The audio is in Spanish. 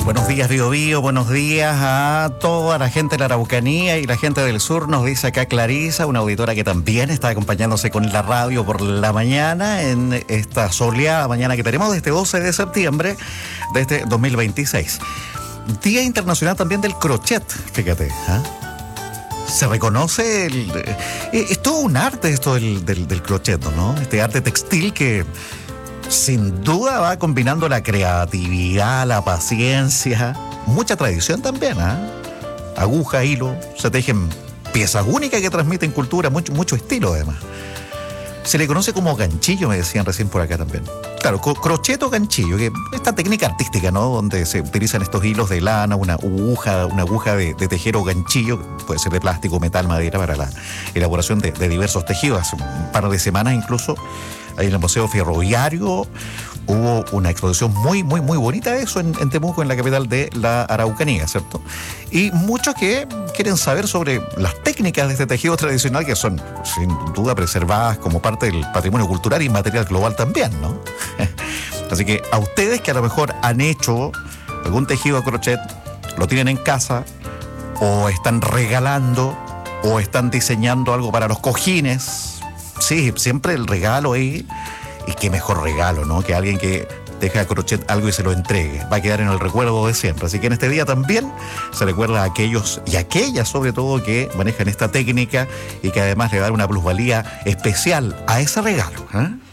Buenos días, Bío Bío, buenos días a toda la gente de la Araucanía y la gente del sur. Nos dice acá Clarisa, una auditora que también está acompañándose con la radio por la mañana en esta soleada mañana que tenemos de este 12 de septiembre de este 2026. Día Internacional también del crochet, fíjate, ¿eh? Se reconoce, es todo un arte esto del crochet, ¿no? Este arte textil que sin duda va combinando la creatividad, la paciencia, mucha tradición también, ¿eh? Aguja, hilo, se tejen piezas únicas que transmiten cultura, mucho estilo además. Se le conoce como ganchillo, me decían recién por acá también. Claro, crochet o ganchillo, que esta técnica artística, ¿no? Donde se utilizan estos hilos de lana, una aguja de tejer o ganchillo, puede ser de plástico, metal, madera, para la elaboración de diversos tejidos. Hace un par de semanas incluso, ahí en el Museo Ferroviario, hubo una exposición muy bonita de eso en Temuco, en la capital de la Araucanía, ¿cierto? Y muchos que quieren saber sobre las técnicas de este tejido tradicional que son, sin duda, preservadas como parte del patrimonio cultural y inmaterial global también, ¿no? Así que a ustedes que a lo mejor han hecho algún tejido a crochet, lo tienen en casa, o están regalando, o están diseñando algo para los cojines, sí, siempre el regalo ahí. Y qué mejor regalo, ¿no? Que alguien que deja a crochet algo y se lo entregue. Va a quedar en el recuerdo de siempre. Así que en este día también se recuerda a aquellos y aquellas, sobre todo, que manejan esta técnica y que además le dan una plusvalía especial a ese regalo, ¿eh?